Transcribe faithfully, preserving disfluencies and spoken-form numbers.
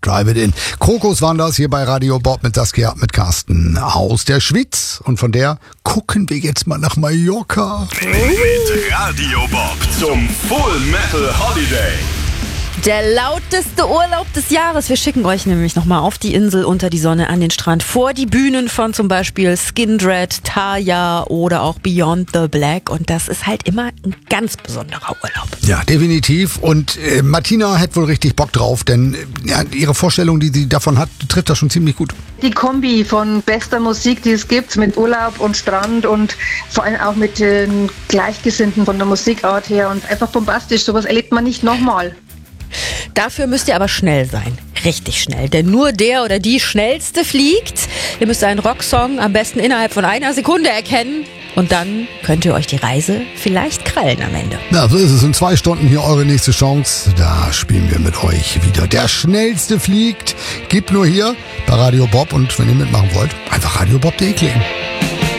Drive It In. Krokus waren das hier bei Radio Bob mit Saskia, mit Carsten aus der Schweiz. Und von der gucken wir jetzt mal nach Mallorca. Mit Radio Bob zum Full Metal Holiday. Der lauteste Urlaub des Jahres. Wir schicken euch nämlich nochmal auf die Insel, unter die Sonne, an den Strand, vor die Bühnen von zum Beispiel Skindred, Tarja oder auch Beyond the Black. Und das ist halt immer ein ganz besonderer Urlaub. Ja, definitiv. Und äh, Martina hat wohl richtig Bock drauf, denn äh, ja, ihre Vorstellung, die sie davon hat, trifft das schon ziemlich gut. Die Kombi von bester Musik, die es gibt, mit Urlaub und Strand und vor allem auch mit den Gleichgesinnten von der Musikart her und einfach bombastisch. Sowas erlebt man nicht nochmal. Dafür müsst ihr aber schnell sein. Richtig schnell. Denn nur der oder die Schnellste fliegt. Ihr müsst einen Rocksong am besten innerhalb von einer Sekunde erkennen. Und dann könnt ihr euch die Reise vielleicht krallen am Ende. Na, so ist es. In zwei Stunden hier eure nächste Chance. Da spielen wir mit euch wieder. Der Schnellste fliegt. Gibt nur hier bei Radio Bob. Und wenn ihr mitmachen wollt, einfach radio bob punkt de klicken.